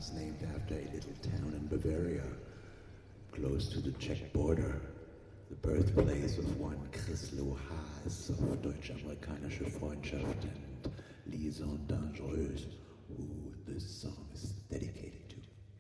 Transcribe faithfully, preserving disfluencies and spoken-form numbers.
is named after a little town in Bavaria, close to the Czech border, the birthplace of one Chrislo Haas of Deutsch-Amerikanische Freundschaft and Liaison Dangereuse, who this song is dedicated to.